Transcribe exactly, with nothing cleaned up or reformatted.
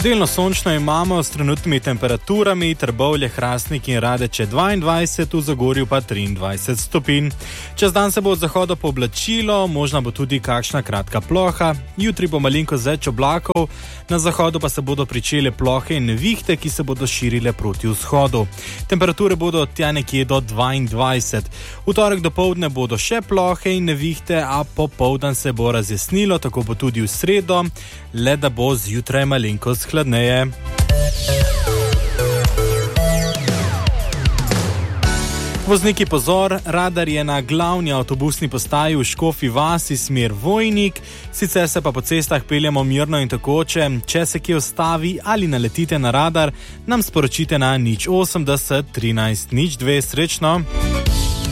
Delno sončno imamo s trenutnimi temperaturami, Trbovlje, Hrastnik in Radeče dvaindvajset, v Zagorju pa triindvajset stopinj. Čez dan se bo od zahoda pooblačilo, možna bo tudi kakšna kratka ploha. Jutri bo malenkost več oblakov, na zahodu pa se bodo pričele plohe in nevihte, ki se bodo širile proti vzhodu. Temperature bodo tja nekje do dvaindvajset. V torek dopoldne bodo še plohe in nevihte, a popoldan se bo razjasnilo, tako bo tudi v sredo, le da bo zjutraj malenkost hladneje. Vozniki pozor, radar je na glavni avtobusni postaji v Škofji Vasi smer Vojnik, sicer se pa po cestah peljemo mirno in tekoče. Če se kje ustavi ali naletite na radar, nam sporočite na nič osemdeset trinajst nič dve. Srečno!